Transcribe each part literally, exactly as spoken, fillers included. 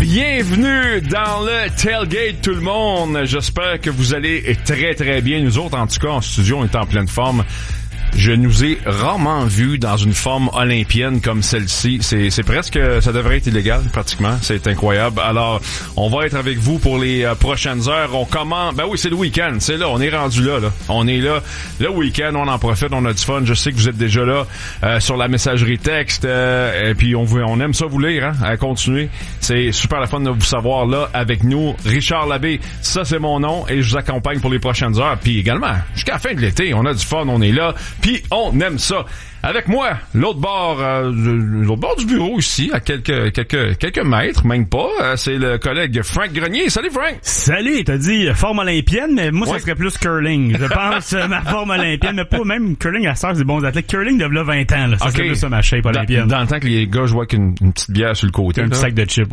Bienvenue dans le Tailgate tout le monde. J'espère que vous allez très très bien. Nous autres, en tout cas, en studio, on est en pleine forme. Je nous ai rarement vus dans une forme olympienne comme celle-ci. C'est, c'est presque, ça devrait être illégal, pratiquement. C'est incroyable. Alors, on va être avec vous pour les euh, prochaines heures. On commence, ben oui, c'est le week-end. C'est là, on est rendu là, là. On est là. Le week-end, on en profite, on a du fun. Je sais que vous êtes déjà là, euh, sur la messagerie texte. Euh, et puis, on, on aime ça vous lire, hein, à continuer. C'est super la fun de vous savoir là, avec nous. Richard Labbé, ça c'est mon nom et je vous accompagne pour les prochaines heures. Puis également, jusqu'à la fin de l'été, on a du fun, on est là. Puis on aime ça. Avec moi, l'autre bord, euh, l'autre bord du bureau ici, à quelques quelques quelques mètres, même pas, euh, c'est le collègue Frank Grenier. Salut Frank. Salut, t'as dit forme olympienne, mais moi ouais. ça serait plus curling. Je pense euh, ma forme olympienne, mais pas même curling à ça, c'est des bons athlètes. Curling de là vingt ans, là, ça okay. serait plus ça ma shape olympienne. Dans, dans le temps que les gars jouaient avec une, une petite bière sur le côté, un petit sac de chips.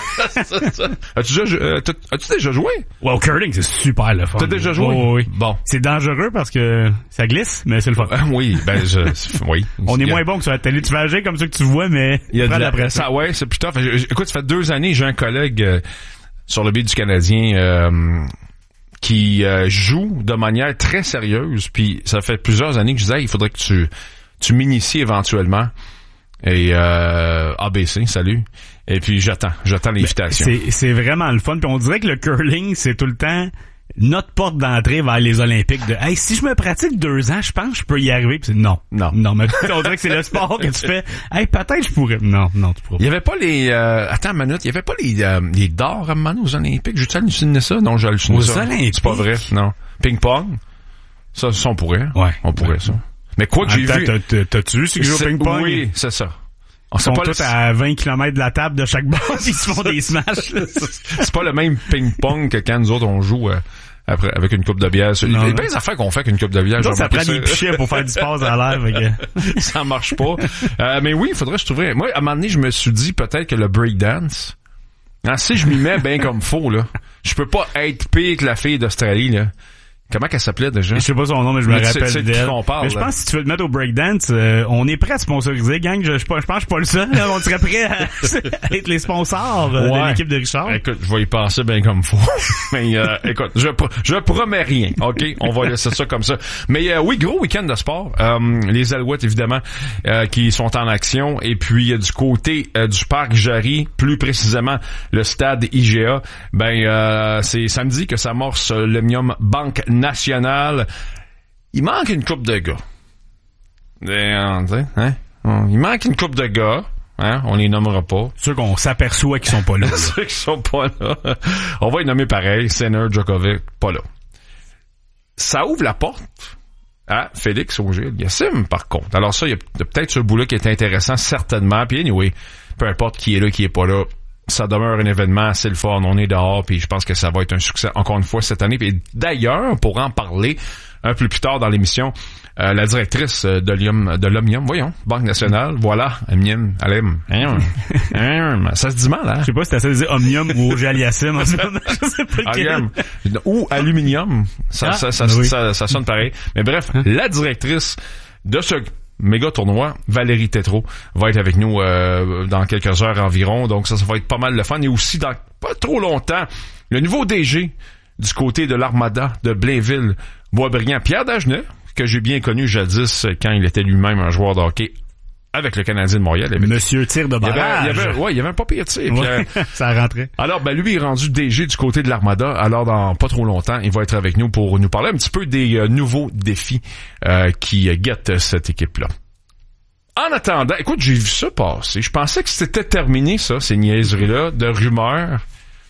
As-tu déjà, euh, as-tu déjà joué? Ouais, au curling c'est super le fun. T'as déjà joué? Oh, oui. Bon, c'est dangereux parce que ça glisse, mais c'est le fun. Euh, oui, ben je. Oui. On est moins bon que sur la télé. Tu vas agir comme ça que tu vois, mais il y a de la pression. Ça, ouais, c'est plus tough. Écoute, ça fait deux années, j'ai un collègue euh, sur le billet du Canadien euh, qui euh, joue de manière très sérieuse. Puis ça fait plusieurs années que je disais, il faudrait que tu tu m'inities éventuellement. Et euh, A B C, salut. Et puis j'attends, j'attends l'invitation. C'est c'est vraiment le fun. Puis on dirait que le curling, c'est tout le temps notre porte d'entrée vers les Olympiques de hey, si je me pratique deux ans, je pense que je peux y arriver. Puis non. Non. Non, mais on dirait que c'est le sport que tu fais. Hey, peut-être je pourrais. Non, non, tu pourrais. Il y avait pas les euh, attends une minute, il y avait pas les euh, les d'or à un moment donné aux Olympiques. J'ai-tu halluciné ça? Non, j'ai halluciné aux ça. Aux Olympiques. C'est pas vrai, non. Ping-pong. Ça, ça on pourrait. Ouais. On pourrait ouais. ça. Mais quoi que j'ai Attends, vu. T'as, t'as-tu vu ceux qui jouent au ping-pong? Oui, c'est ça. Ils sont tous le... à vingt kilomètres de la table de chaque base, ils se font des smashs. C'est pas le même ping-pong que quand nous autres on joue euh, après avec une coupe de bière. Il y a des affaires qu'on fait avec une coupe de bière. Donc, ça prend ça. Des pichets pour faire du sport à l'air. Que... ça marche pas. Euh, mais oui, il faudrait que je trouverais. Moi, à un moment donné, je me suis dit peut-être que le breakdance, hein, si je m'y mets bien comme faut, là, je peux pas être pire que la fille d'Australie, là. Comment qu'elle s'appelait déjà? Je sais pas son nom, mais je me mais rappelle c'est, d'elle. c'est parle, mais je pense que si tu veux te mettre au breakdance, euh, on est prêt à sponsoriser, gang. Je, je, je pense que je suis pas le seul. Là. On serait prêt à, à être les sponsors euh, ouais. de l'équipe de Richard. Écoute, je vais y passer bien comme faut. mais euh, écoute, je je promets rien. OK? On va laisser ça comme ça. Mais euh, oui, gros week-end de sport. Euh, les Alouettes, évidemment, euh, qui sont en action. Et puis, euh, du côté euh, du Parc Jarry, plus précisément le stade I G A, ben euh, c'est samedi que s'amorce l'Omnium Banque Nationale. Il manque une coupe de gars. Hein? Il manque une coupe de gars. Hein? On les nommera pas. Ceux qu'on s'aperçoit qu'ils sont pas là. là. Ceux qui sont pas là. On va les nommer pareil. Sinner, Djokovic, pas là. Ça ouvre la porte à Félix Auger-Aliassime, par contre. Alors ça, il y a peut-être ce bout-là qui est intéressant, certainement. Puis anyway, peu importe qui est là, qui est pas là, ça demeure un événement assez le fun. On est dehors, puis je pense que ça va être un succès encore une fois cette année. Et d'ailleurs, pour en parler un peu plus tard dans l'émission, euh, la directrice de l'Omnium, de l'Omnium, voyons, Banque Nationale, voilà, Omnium, Alem, ça se dit mal, hein? Je sais pas si t'as ça de dire Omnium ou Auger-Aliassime, je sais pas lequel. Ou Aluminium, ça, ah, ça, ça, oui. ça, ça, ça sonne pareil. Mais bref, hein? La directrice de ce méga tournoi, Valérie Tétrault, va être avec nous euh, dans quelques heures environ. Donc ça, ça va être pas mal le fun. Et aussi, dans pas trop longtemps, le nouveau D G du côté de l'Armada de Blainville, Boisbriand, Pierre Dagenet, que j'ai bien connu jadis quand il était lui-même un joueur de hockey avec le Canadien de Montréal. Avait, Monsieur tir de barrage. Il y avait, il y avait, ouais, il y avait un pas pire tir. Ouais, puis, euh, ça rentrait. Alors, ben, lui, il est rendu D G du côté de l'Armada. Alors, dans pas trop longtemps, il va être avec nous pour nous parler un petit peu des euh, nouveaux défis euh, qui euh, guettent cette équipe-là. En attendant, écoute, j'ai vu ça passer. Je pensais que c'était terminé, ça, ces niaiseries-là de rumeurs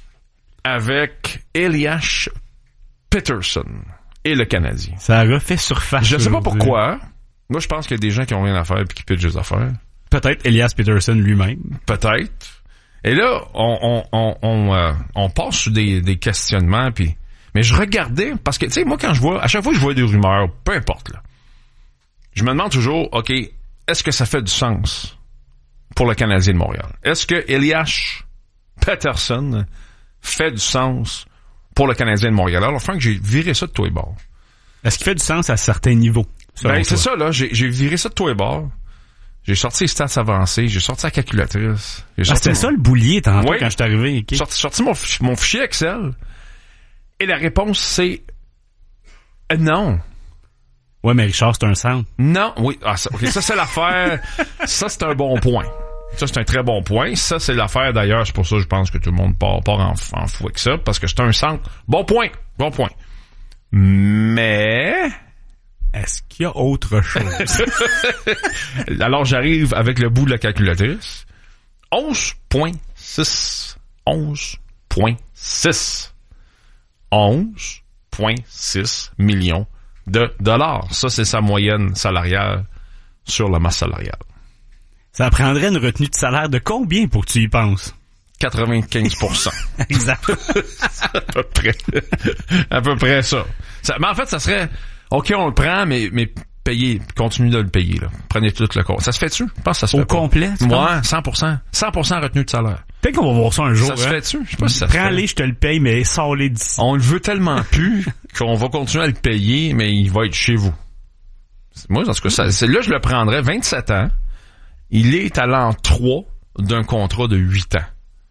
avec Elias Pettersson et le Canadien. Ça a refait surface. Je sais pas pourquoi. Moi, je pense qu'il y a des gens qui ont rien à faire et qui pitchent des affaires. Peut-être Elias Pettersson lui-même. Peut-être. Et là, on on on on, euh, on passe sur des, des questionnements, puis mais je regardais parce que tu sais, moi quand je vois, à chaque fois que je vois des rumeurs, peu importe là, je me demande toujours, ok, est-ce que ça fait du sens pour le Canadien de Montréal? Est-ce que Elias Pettersson fait du sens pour le Canadien de Montréal? Alors, Frank, j'ai viré ça de tous les bords. Est-ce qu'il fait du sens à certains niveaux? Ben, c'est ça, là. J'ai, j'ai viré ça de tous les bords. J'ai sorti les stats avancés, j'ai sorti la calculatrice. J'ai Ah, sorti c'était mon... ça le boulier tantôt Oui. quand je suis arrivé. Okay. J'ai sorti, sorti mon, mon fichier Excel. Et la réponse, c'est euh, non. Ouais, mais Richard, c'est un centre. Non, oui. Ah, ça, okay, ça c'est l'affaire. Ça, c'est un bon point. Ça, c'est un très bon point. Ça, c'est l'affaire, d'ailleurs. C'est pour ça que je pense que tout le monde part, part en, en fou avec ça, parce que c'est un centre. Bon point. Bon point. Mais... Est-ce qu'il y a autre chose? Alors, j'arrive avec le bout de la calculatrice. onze virgule six. onze virgule six. onze virgule six millions de dollars. Ça, c'est sa moyenne salariale sur la masse salariale. Ça prendrait une retenue de salaire de combien pour que tu y penses? quatre-vingt-quinze pour cent. Exact. à peu près. à peu près ça. ça. Mais en fait, ça serait... OK, on le prend, mais, mais payez, continuez de le payer, là. Prenez tout le compte. Ça se fait-tu? Je pense que ça se Au fait pas. complet? Ouais, cent pour cent. cent pour cent retenue de salaire. Peut-être qu'on va voir ça un jour. Ça se hein? fait-tu? Je sais pas si ça se fait. Prends-les, je te le paye, mais sors-les d'ici. On le veut tellement plus qu'on va continuer à le payer, mais il va être chez vous. Moi, en tout cas, ça, c'est, là, je le prendrais. vingt-sept ans. Il est à l'an trois d'un contrat de huit ans.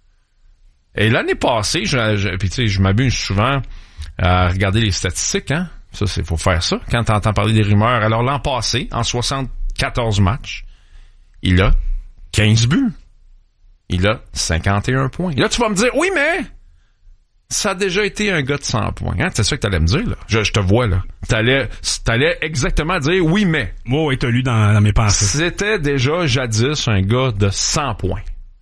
Et l'année passée, je, je, puis tu sais, je m'abuse souvent à regarder les statistiques, hein. Ça, c'est, faut faire ça. Quand t'entends parler des rumeurs. Alors, l'an passé, en soixante-quatorze matchs, il a quinze buts. Il a cinquante et un points. Et là, tu vas me dire, oui, mais ça a déjà été un gars de cent points. Hein? C'est ça que t'allais me dire, là. Je, je te vois, là. T'allais, t'allais exactement dire, oui, mais. Moi, oui, t'as lu dans, dans mes pensées. C'était déjà jadis un gars de cent points.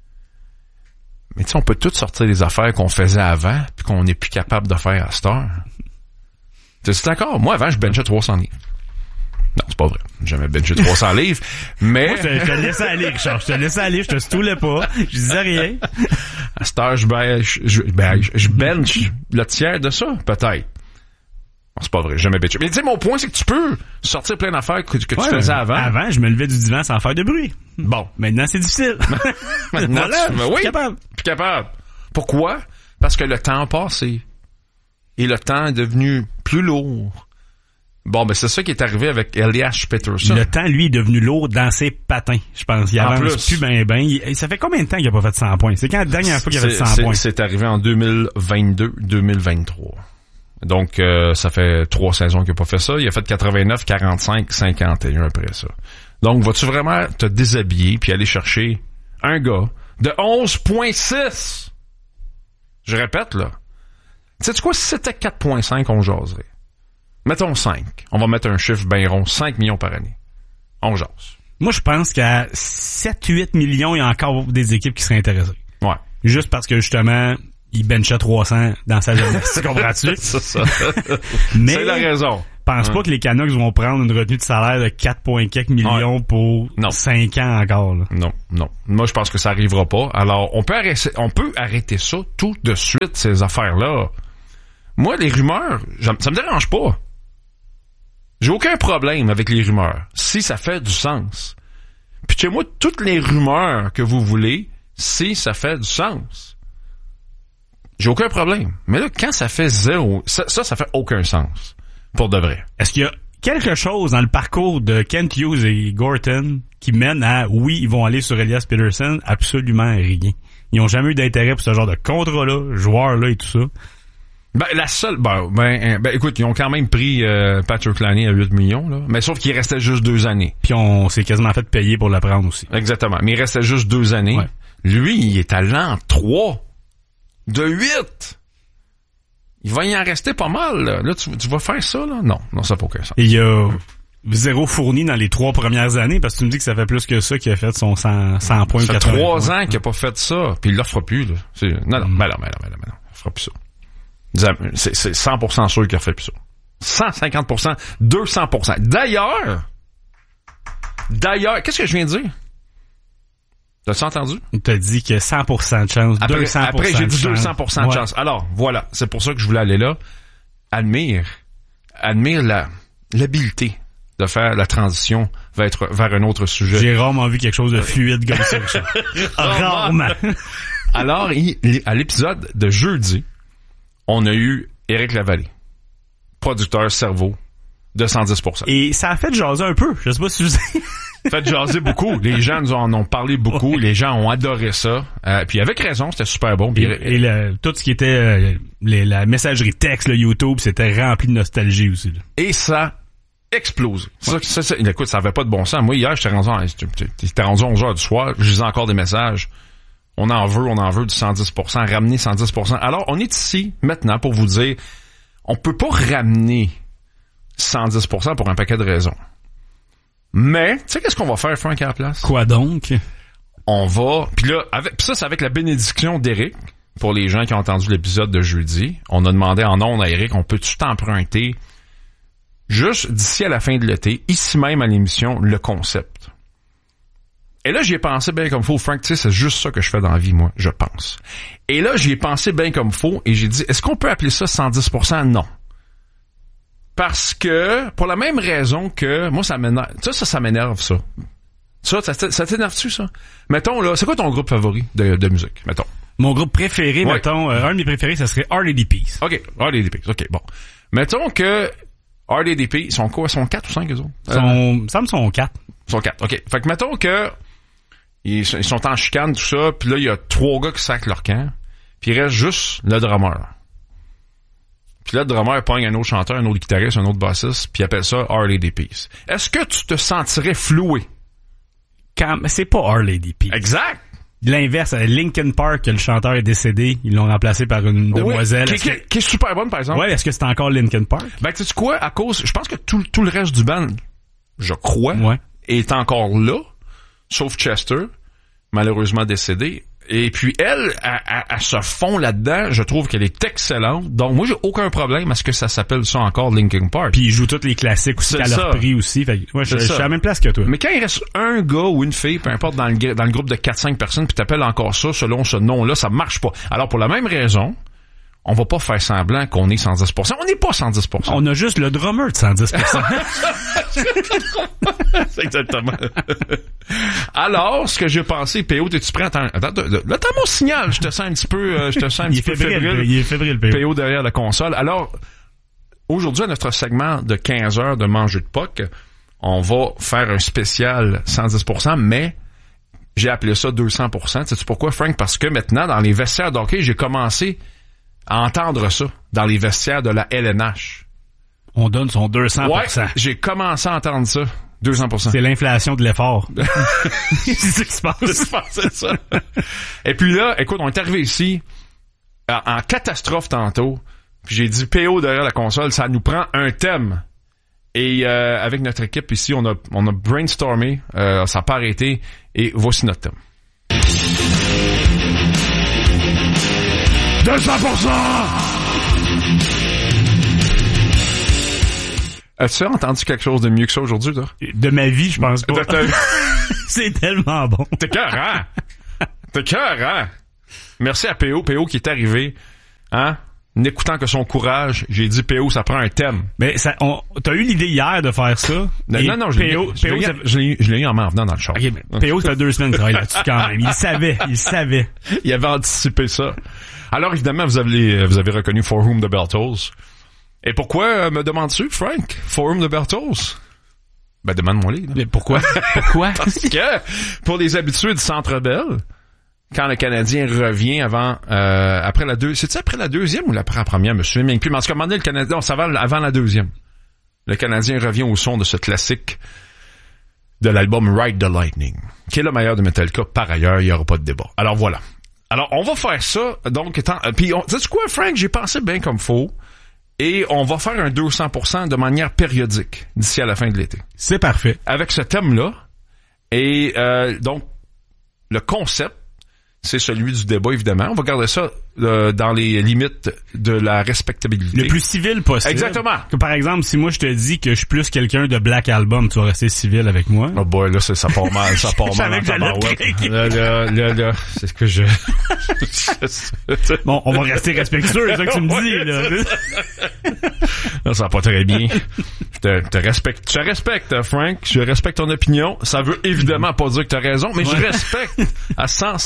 Mais tu sais, on peut tout sortir les affaires qu'on faisait avant puis qu'on n'est plus capable de faire à cette heure. C'est d'accord. Moi, avant, je benchais trois cents livres. Non, c'est pas vrai. J'ai jamais benché trois cents livres, mais... Moi, je te, je te laissais aller, Richard. Je te laissais aller, je te stoulais pas. Je disais rien. À cette heure, je bench, je, ben, je bench le tiers de ça, peut-être. Non, c'est pas vrai, j'ai jamais benché. Mais tu sais, mon point, c'est que tu peux sortir plein d'affaires que, que Ouais, tu faisais avant. Avant, je me levais du divan sans faire de bruit. Bon. Maintenant, c'est difficile. Maintenant, voilà, tu, je mais suis oui, capable. plus capable. Pourquoi? Parce que le temps a passé. Et le temps est devenu plus lourd. Bon, ben c'est ça qui est arrivé avec Elias Pettersson. Le temps, lui, est devenu lourd dans ses patins, je pense. Il En avance plus. plus ben ben. Il- ça fait combien de temps qu'il a pas fait cent points? C'est quand la dernière fois qu'il a fait C'est- cent c'est- points? C'est arrivé en deux mille vingt-deux deux mille vingt-trois. Donc, euh, ça fait trois saisons qu'il n'a pas fait ça. Il a fait quatre-vingt-neuf, quarante-cinq, cinquante et un après ça. Donc, vas-tu vraiment te déshabiller puis aller chercher un gars de onze virgule six? Je répète, là. Sais-tu quoi? Si c'était quatre virgule cinq, on jaserait. Mettons cinq. On va mettre un chiffre bien rond. cinq millions par année. On jase. Moi, je pense qu'à sept huit millions, il y a encore des équipes qui seraient intéressées. Ouais. Juste parce que, justement, il benchait trois cents dans sa jeunesse. Tu comprends-tu? C'est ça. Mais, C'est la raison. pense Hein. pas que les Canucks vont prendre une retenue de salaire de quatre virgule quatre millions Ouais. pour Non. cinq ans encore, là. Non, non. Moi, je pense que ça arrivera pas. Alors, on peut arrêter, on peut arrêter ça tout de suite, ces affaires-là. Moi, les rumeurs, ça me dérange pas. J'ai aucun problème avec les rumeurs, si ça fait du sens. Puis chez moi, toutes les rumeurs que vous voulez, si ça fait du sens. J'ai aucun problème. Mais là, quand ça fait zéro, ça, ça, ça fait aucun sens. Pour de vrai. Est-ce qu'il y a quelque chose dans le parcours de Kent Hughes et Gorton qui mène à, oui, ils vont aller sur Elias Pettersson? Absolument rien. Ils ont jamais eu d'intérêt pour ce genre de contrat-là, joueur-là et tout ça. Ben, la seule, ben, ben, ben, écoute, ils ont quand même pris euh, Patrick Laine à huit millions, là. Mais sauf qu'il restait juste deux années. Puis on s'est quasiment fait payer pour le prendre aussi. Exactement. Mais il restait juste deux années. Ouais. Lui, il est à l'an trois. De huit. Il va y en rester pas mal, là. Là, tu, tu vas faire ça, là? Non. Non, ça n'a pas aucun sens. Et il y a zéro fourni dans les trois premières années, parce que tu me dis que ça fait plus que ça qu'il a fait son cent, cent points. Ça fait quatre-vingts trois points. ans qu'il n'a pas fait ça. Puis il l'offre plus, là. C'est, non, non, Mm. ben non, ben non, ben non, ben non. Il fera plus ça. C'est, c'est cent pour cent sûr qu'il a fait plus ça. cent cinquante pour cent, deux cents pour cent. D'ailleurs, d'ailleurs, qu'est-ce que je viens de dire? T'as-tu entendu? On t'a dit que cent pour cent de chance, Après, deux cents pour cent après j'ai dit de chance. deux cents pour cent de Ouais. chance. Alors, voilà. C'est pour ça que je voulais aller là. Admire, admire la, l'habileté de faire la transition vers, être, vers un autre sujet. J'ai rarement vu quelque chose de fluide comme ça, Richard. Rarement. Alors, il- à l'épisode de jeudi, on a eu Éric Lavallée, producteur cerveau de cent dix pour cent. Et ça a fait jaser un peu. Je sais pas si vous fait jaser beaucoup. Les gens nous en ont parlé beaucoup. Ouais. Les gens ont adoré ça. Euh, puis avec raison, c'était super bon. Puis, et, et le, tout ce qui était euh, les, la messagerie texte, le YouTube, c'était rempli de nostalgie aussi. Là. Et ça explose. Ouais. Ça, ça, ça, écoute, ça avait pas de bon sens. Moi, hier, j'étais rendu, en, j'étais rendu onze heures du soir. Je lisais encore des messages. On en veut, on en veut du cent dix pour cent, ramener cent dix pour cent. Alors, on est ici maintenant pour vous dire, on peut pas ramener cent dix pour cent pour un paquet de raisons. Mais, tu sais qu'est-ce qu'on va faire, Frank, à la place? Quoi donc? On va... Puis là, avec, pis ça, c'est avec la bénédiction d'Éric. Pour les gens qui ont entendu l'épisode de jeudi, on a demandé en ondes à Éric, on peut-tu t'emprunter juste d'ici à la fin de l'été, ici même à l'émission, le concept. Et là, j'y ai pensé bien comme faut. Frank, tu sais, c'est juste ça que je fais dans la vie, moi, je pense. Et là, j'y ai pensé bien comme faut et j'ai dit, est-ce qu'on peut appeler ça cent dix pour cent? Non. Parce que, pour la même raison que, moi, ça m'énerve. Ça, ça, ça m'énerve, ça. Ça, ça, ça t'énerve-tu, ça? Mettons, là, c'est quoi ton groupe favori de, de musique? Mettons. Mon groupe préféré, ouais. mettons, euh, un de mes préférés, ça serait R D P. OK, R D P. OK, bon. Mettons que R D P, ils sont quoi? Ils sont quatre ou cinq, eux autres? Sont, euh, ça me sont quatre. Ils sont quatre, OK. Fait que mettons que ils sont, ils sont en chicane, tout ça, puis là, il y a trois gars qui sacent leur camp, puis il reste juste le drummer. Puis là, le drummer pogne un autre chanteur, un autre guitariste, un autre bassiste, puis il appelle ça R D P. Est-ce que tu te sentirais floué? Quand, c'est pas R D P. Exact! L'inverse, Linkin Park, le chanteur est décédé, ils l'ont remplacé par une demoiselle. Oui, qui, qui, qui est super bonne, par exemple. Ouais, est-ce que c'est encore Linkin Park? Ben, tu sais quoi, à cause, je pense que tout, tout le reste du band, je crois, ouais. est encore là, sauf Chester, malheureusement décédé. Et puis elle, elle, elle, elle se fond là-dedans. Je trouve qu'elle est excellente. Donc moi, j'ai aucun problème à ce que ça s'appelle ça encore Linkin Park. Puis ils jouent tous les classiques aussi à leur prix aussi. Fait que, ouais, je, je suis à la même place que toi. Mais quand il reste un gars ou une fille, peu importe dans le, dans le groupe de quatre cinq personnes, puis t'appelles encore ça selon ce nom-là, ça marche pas. Alors pour la même raison, on va pas faire semblant qu'on est cent dix pour cent. On n'est pas cent dix pour cent. On a juste le drummer de cent dix pour cent. C'est exactement. Alors, ce que j'ai pensé, P O, t'es-tu prêt? Attends, attends, là, t'as mon signal. Je te sens un petit peu, euh, je te sens un petit peu fébrile. Il est fébrile, P O. P O derrière la console. Alors, aujourd'hui, à notre segment de quinze heures de manger de P O C, on va faire un spécial cent dix pour cent, mais j'ai appelé ça deux cents pour cent. Sais-tu pourquoi, Frank? Parce que maintenant, dans les vestiaires d'hockey, j'ai commencé à entendre ça dans les vestiaires de la L N H. On donne son deux cents pour cent. Ouais, j'ai commencé à entendre ça. deux cents pour cent. C'est l'inflation de l'effort. C'est ce qui se passe. C'est ça. Et puis là, écoute, on est arrivé ici en, en catastrophe tantôt. Puis j'ai dit P O derrière la console, ça nous prend un thème. Et euh, avec notre équipe ici, on a on a brainstormé, euh, ça n'a pas arrêté. Et voici notre thème. deux cents pour cent! As-tu entendu quelque chose de mieux que ça aujourd'hui, toi? De ma vie, je pense pas. C'est tellement bon. T'es cœurant! T'es cœurant! Merci à P O. P O qui est arrivé, hein? N'écoutant que son courage, j'ai dit P O, ça prend un thème. Mais ça, on, t'as eu l'idée hier de faire ça? Non, non, non, je l'ai, P O, je, l'ai, P O, je, l'ai, je l'ai eu en m'en venant dans le char. Okay, P O, ça fait deux semaines qu'il travaille là-dessus quand même. Il savait, il savait. Il avait anticipé ça. Alors, évidemment, vous avez, vous avez reconnu For Whom the Bell Tolls. Et pourquoi euh, me demandes-tu, Frank? For Whom the Bell Tolls? Ben, demande-moi-les. Là. Mais pourquoi? Pourquoi? Parce que, pour les habitués du Centre Bell, quand le Canadien revient avant, euh, après la deux, c'est-tu après la deuxième ou l'après la première, monsieur? Mais puis, mais en ce moment, le Canadien, on ça va avant la deuxième. Le Canadien revient au son de ce classique de l'album Ride the Lightning, qui est le meilleur de Metallica. Par ailleurs, il n'y aura pas de débat. Alors voilà. Alors, on va faire ça. Donc, étant, puis, sais-tu quoi, Frank? J'ai pensé bien comme faut. Et on va faire un deux cents pour cent de manière périodique d'ici à la fin de l'été. C'est parfait. Avec ce thème-là. Et euh, donc, le concept, c'est celui du débat, évidemment. On va garder ça euh, dans les limites de la respectabilité. Le plus civil possible. Exactement. Que, par exemple, si moi je te dis que je suis plus quelqu'un de Black Album, tu vas rester civil avec moi. Oh boy, là, ça, ça part mal. Ça part mal. Dans ta là, là, là, là, c'est ce que je... Bon, on va rester respectueux, c'est ça que tu me dis, là. Non, ça va pas très bien. Je te, te respecte. Je respecte, Frank. Je respecte ton opinion. Ça veut évidemment pas dire que t'as raison, mais ouais. Je respecte à cent cinquante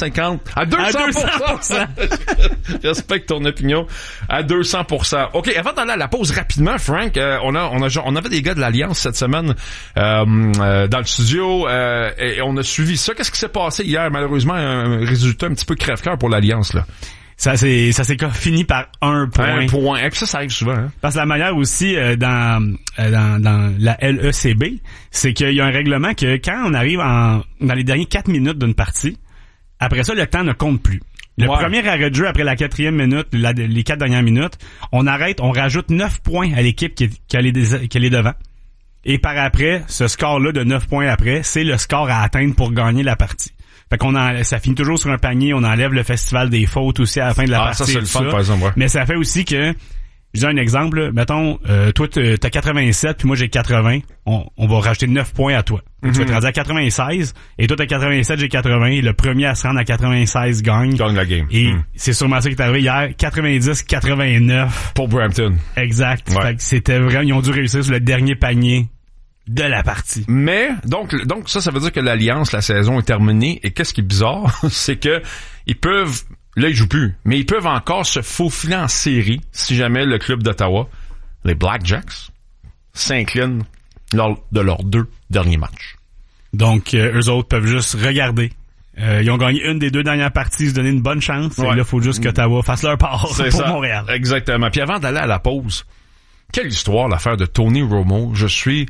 À deux cents pour cent. À deux cents pour cent. Je respecte ton opinion. À deux cents pour cent. OK, avant d'aller à la pause rapidement, Frank, euh, on a, on a, on avait des gars de l'Alliance cette semaine euh, euh, dans le studio euh, et on a suivi ça. Qu'est-ce qui s'est passé hier? Malheureusement, un résultat un petit peu crève-cœur pour l'Alliance, là. Ça c'est ça s'est fini par un point. Un point. Et puis ça, ça arrive souvent. Hein? Parce que la manière aussi euh, dans, euh, dans dans la L E C B, c'est qu'il y a un règlement que quand on arrive en dans les dernières quatre minutes d'une partie, après ça, le temps ne compte plus. Le ouais. premier arrêt de jeu après la quatrième minute, la, les quatre dernières minutes, on arrête, on rajoute neuf points à l'équipe qui, qui, est, qui est devant. Et par après, ce score-là de neuf points après, c'est le score à atteindre pour gagner la partie. Fait qu'on en, ça finit toujours sur un panier, on enlève le festival des fautes aussi à la fin de la ah, partie. Ça, c'est le fun, ça. par exemple, ouais. Mais ça fait aussi que, je dis un exemple, mettons, euh, toi, t'as quatre-vingt-sept, puis moi, j'ai quatre-vingts. On, on va rajouter neuf points à toi. Mm-hmm. Tu vas te rendre à quatre-vingt-seize, et toi, t'as quatre-vingt-sept, j'ai quatre-vingts. Le premier à se rendre à quatre-vingt-seize gagne. Gagne la game. Et mm. c'est sûrement ça qui est arrivé hier. quatre-vingt-dix quatre-vingt-neuf. Pour Brampton. Exact. Ouais. Fait que c'était vraiment, ils ont dû réussir sur le dernier panier de la partie. Mais, donc, donc ça, ça veut dire que l'Alliance, la saison est terminée. Et qu'est-ce qui est bizarre, c'est que ils peuvent, là, ils jouent plus, mais ils peuvent encore se faufiler en série si jamais le club d'Ottawa, les Blackjacks, s'inclinent lors de leurs deux derniers matchs. Donc, euh, eux autres peuvent juste regarder. Euh, ils ont gagné une des deux dernières parties, ils se donnaient une bonne chance. Ouais. Et là, il faut juste qu'Ottawa fasse leur part c'est pour ça. Montréal. Exactement. Puis avant d'aller à la pause, quelle histoire l'affaire de Tony Romo. Je suis...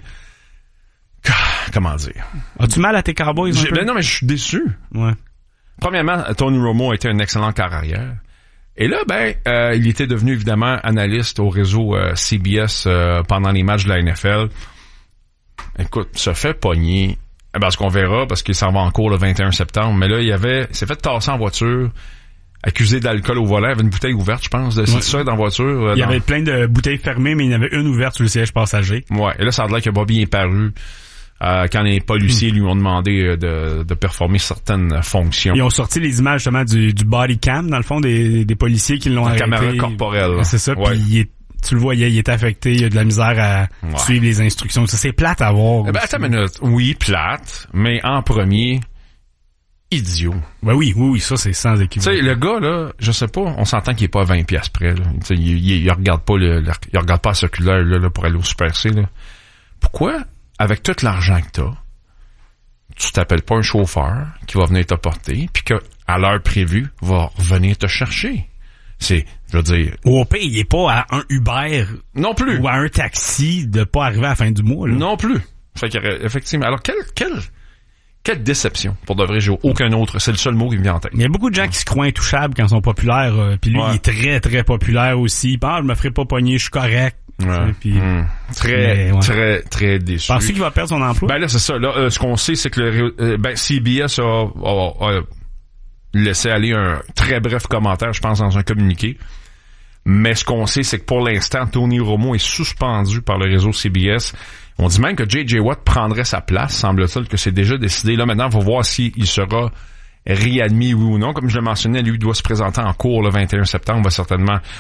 Comment dire? As-tu mal à tes Cowboys? J'ai, ben non, mais je suis déçu. Ouais. Premièrement, Tony Romo a été un excellent carrière. Et là, ben, euh, il était devenu évidemment analyste au réseau euh, C B S euh, pendant les matchs de la N F L. Écoute, se fait pogner. Parce qu'on verra, parce qu'il s'en va en cours le vingt et un septembre. Mais là, il avait, il s'est fait tasser en voiture, accusé d'alcool au volant. Il avait une bouteille ouverte, je pense, de ouais. suicide dans la voiture. Euh, il y dans... avait plein de bouteilles fermées, mais il y en avait une ouverte sur le siège passager. Ouais. Et là, ça a l'air que Bobby est paru. Euh, quand les policiers lui ont demandé de, de performer certaines fonctions. Ils ont sorti les images justement du, du body cam, dans le fond, des, des policiers qui l'ont arrêté. La caméra corporelle. C'est ça, ouais. puis il est, tu le voyais, il est affecté, il a de la misère à ouais. suivre les instructions. Ça, c'est plate à voir. Eh ben, attends une minute. Oui, plate, mais en premier, idiot. Ben oui, oui, oui, ça, c'est sans équivoque. Tu sais, le gars, là, je sais pas, on s'entend qu'il est pas à vingt piastres près, là. Tu sais, il, il, il regarde pas le, le, il regarde pas la circulaire, là, là, pour aller au Super C, là. Pourquoi, avec tout l'argent que t'as, tu t'appelles pas un chauffeur qui va venir te porter, puis que à l'heure prévue va revenir te chercher. C'est, je veux dire... Ou au pire, il est pas à un Uber... Non plus. Ou à un taxi de pas arriver à la fin du mois, là. Non plus. Fait que, effectivement. Alors, quelle, quelle, quelle déception. Pour de vrai, j'ai aucun autre. C'est le seul mot qui me vient en tête. Il y a beaucoup de gens ouais. qui se croient intouchables quand ils sont populaires, euh, puis lui, ouais. il est très, très populaire aussi. Il pense, ah, je me ferai pas pogner, je suis correct. Ouais. Puis, mmh. Très, mais, ouais. très, très déçu. Penses-tu qu'il va perdre son emploi? Ben là, c'est ça. Là, euh, ce qu'on sait, c'est que le, euh, ben, C B S a, a, a laissé aller un très bref commentaire, je pense, dans un communiqué. Mais ce qu'on sait, c'est que pour l'instant, Tony Romo est suspendu par le réseau C B S. On dit même que J J Watt prendrait sa place. Semble-t-il que c'est déjà décidé. Là, maintenant, il faut voir s'il sera réadmis, oui ou non. Comme je l'ai mentionné, lui doit se présenter en cours le vingt et un septembre. On va certainement